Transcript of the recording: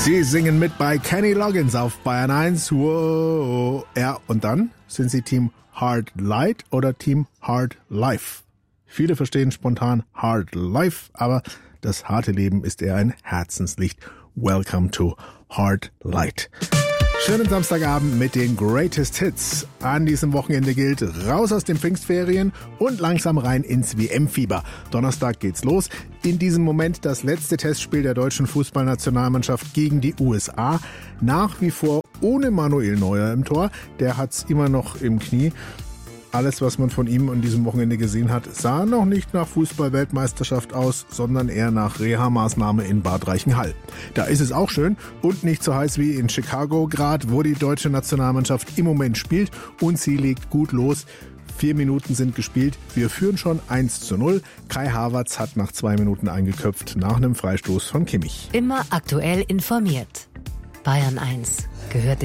Sie singen mit bei Kenny Loggins auf Bayern 1. Wow. Ja, und dann sind Sie Team Hard Light oder Team Hard Life? Viele verstehen spontan Hard Life, aber das harte Leben ist eher ein Herzenslicht. Welcome to Hard Light. Schönen Samstagabend mit den Greatest Hits. An diesem Wochenende gilt raus aus den Pfingstferien und langsam rein ins WM-Fieber. Donnerstag geht's los. In diesem Moment das letzte Testspiel der deutschen Fußballnationalmannschaft gegen die USA. Nach wie vor ohne Manuel Neuer im Tor. Der hat's immer noch im Knie. Alles, was man von ihm an diesem Wochenende gesehen hat, sah noch nicht nach Fußball-Weltmeisterschaft aus, sondern eher nach Reha-Maßnahme in Bad Reichenhall. Da ist es auch schön und nicht so heiß wie in Chicago, gerade wo die deutsche Nationalmannschaft im Moment spielt, und sie legt gut los. 4 Minuten sind gespielt. Wir führen schon 1:0. Kai Havertz hat nach 2 Minuten eingeköpft, nach einem Freistoß von Kimmich. Immer aktuell informiert. Bayern 1 gehört